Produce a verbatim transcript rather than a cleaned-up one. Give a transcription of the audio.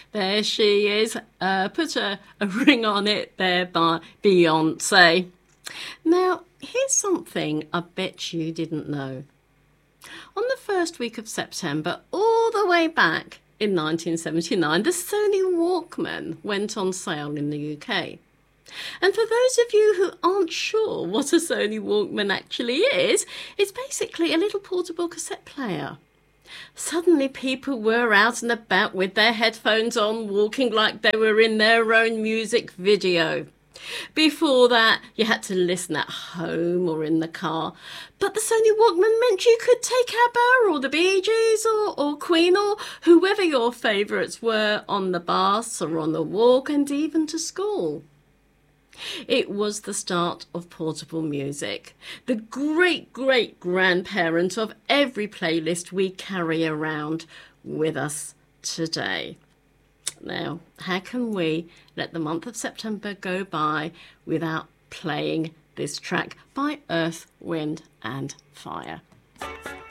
There she is. Uh, put a, a ring on it there by Beyonce. Now, here's something I bet you didn't know. On the first week of September, all the way back in nineteen seventy-nine, the Sony Walkman went on sale in the U K. And for those of you who aren't sure what a Sony Walkman actually is, it's basically a little portable cassette player. Suddenly people were out and about with their headphones on, walking like they were in their own music video. Before that, you had to listen at home or in the car. But the Sony Walkman meant you could take ABBA or the Bee Gees or, or Queen or whoever your favourites were on the bus or on the walk and even to school. It was the start of portable music, the great-great-grandparent of every playlist we carry around with us today. Now, how can we let the month of September go by without playing this track by Earth, Wind and Fire?